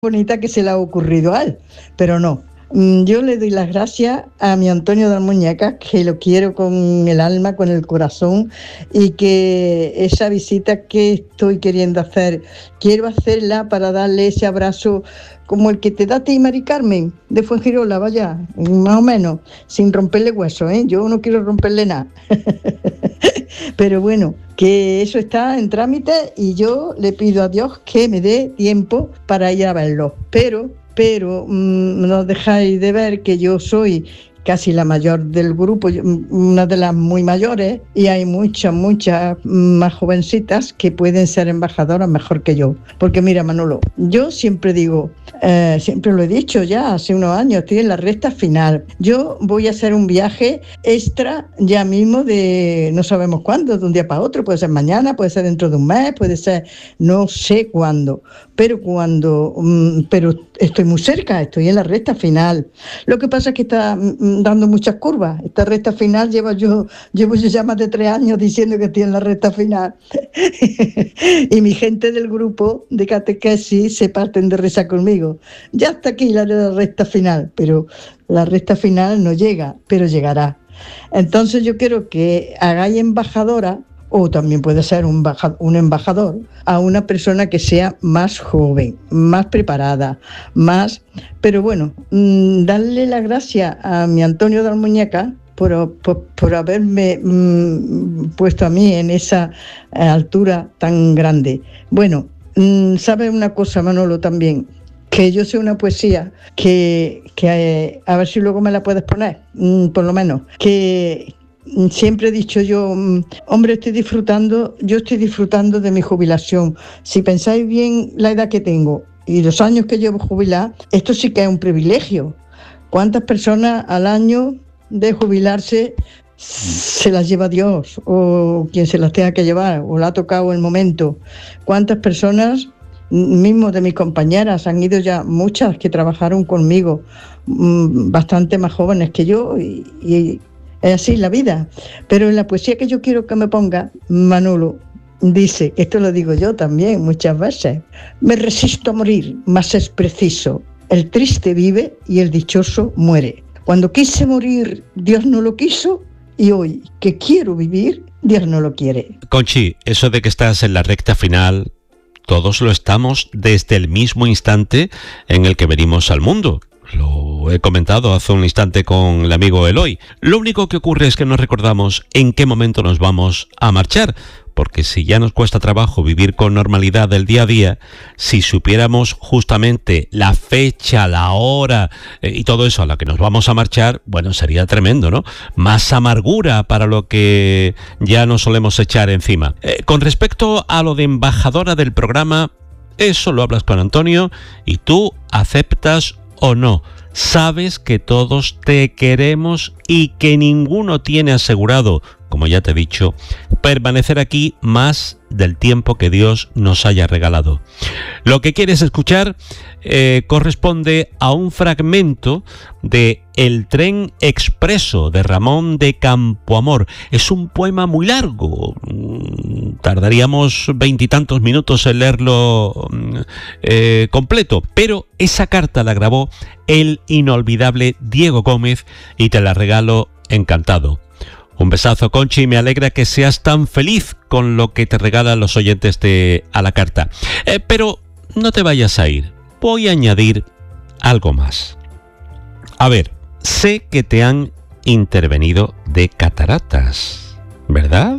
bonita que se le ha ocurrido a él, pero no. Yo le doy las gracias a mi Antonio de Almuñécar, que lo quiero con el alma, con el corazón, y que esa visita que estoy queriendo hacer, quiero hacerla para darle ese abrazo como el que te da a ti, Mari Carmen, de Fuengirola, vaya, más o menos, sin romperle huesos, ¿eh? Yo no quiero romperle nada. Pero bueno, que eso está en trámite y yo le pido a Dios que me dé tiempo para ir a verlo. Pero no dejáis de ver que yo soy casi la mayor del grupo, una de las muy mayores, y hay muchas más jovencitas que pueden ser embajadoras mejor que yo. Porque mira, Manolo, yo siempre digo, siempre lo he dicho ya hace unos años, estoy en la recta final. Yo voy a hacer un viaje extra ya mismo de no sabemos cuándo, de un día para otro, puede ser mañana, puede ser dentro de un mes, puede ser no sé cuándo, pero estoy muy cerca, estoy en la recta final. Lo que pasa es que está dando muchas curvas. Esta recta final llevo yo ya más de 3 años diciendo que estoy en la recta final. Y mi gente del grupo de catequesis se parten de risa conmigo. Ya está aquí la recta final, pero la recta final no llega, pero llegará. Entonces yo quiero que hagáis embajadora, o también puede ser un embajador, a una persona que sea más joven, más preparada, Pero bueno, darle las gracias a mi Antonio de Almuñécar por haberme puesto a mí en esa altura tan grande. Bueno, ¿sabes una cosa, Manolo, también? Que yo sé una poesía que a ver si luego me la puedes poner, por lo menos, que siempre he dicho yo, hombre, estoy disfrutando de mi jubilación. Si pensáis bien la edad que tengo y los años que llevo jubilada, esto sí que es un privilegio. ¿Cuántas personas al año de jubilarse se las lleva Dios o quien se las tenga que llevar o le ha tocado el momento? ¿Cuántas personas, mismo de mis compañeras, han ido ya muchas que trabajaron conmigo, bastante más jóvenes que yo y es así la vida? Pero en la poesía que yo quiero que me ponga, Manolo, dice, esto lo digo yo también muchas veces: me resisto a morir, mas es preciso, el triste vive y el dichoso muere. Cuando quise morir, Dios no lo quiso, y hoy que quiero vivir, Dios no lo quiere. Conchi, eso de que estás en la recta final, todos lo estamos desde el mismo instante en el que venimos al mundo. Lo he comentado hace un instante con el amigo Eloy. Lo único que ocurre es que no recordamos en qué momento nos vamos a marchar, porque si ya nos cuesta trabajo vivir con normalidad del día a día, si supiéramos justamente la fecha, la hora y todo eso a la que nos vamos a marchar, bueno, sería tremendo, ¿no? Más amargura para lo que ya nos solemos echar encima. Con respecto a lo de embajadora del programa, eso lo hablas con Antonio y tú aceptas o no. Sabes que todos te queremos y que ninguno tiene asegurado, como ya te he dicho, permanecer aquí más del tiempo que Dios nos haya regalado. Lo que quieres escuchar corresponde a un fragmento de El tren expreso de Ramón de Campoamor. Es un poema muy largo, tardaríamos 20 y tantos minutos en leerlo completo, pero esa carta la grabó el inolvidable Diego Gómez y te la regalo encantado. Un besazo, Conchi, me alegra que seas tan feliz con lo que te regalan los oyentes de A la Carta. Pero no te vayas a ir, voy a añadir algo más. A ver, sé que te han intervenido de cataratas, ¿verdad?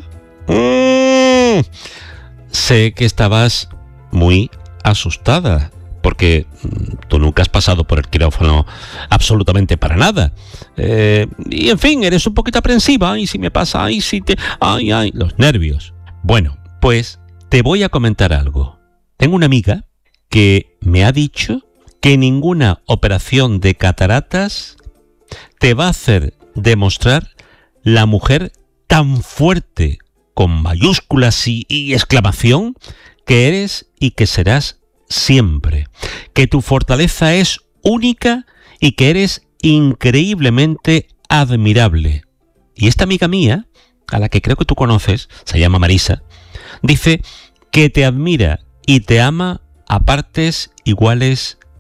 Sé que estabas muy asustada, porque tú nunca has pasado por el quirófano absolutamente para nada. Y en fin, eres un poquito aprensiva. Y si me pasa, ay, si te... Ay, los nervios. Bueno, pues te voy a comentar algo. Tengo una amiga que me ha dicho que ninguna operación de cataratas te va a hacer demostrar la mujer tan fuerte, con mayúsculas y exclamación, que eres y que serás siempre, que tu fortaleza es única y que eres increíblemente admirable. Y esta amiga mía, a la que creo que tú conoces, se llama Marisa, dice que te admira y te ama a partes iguales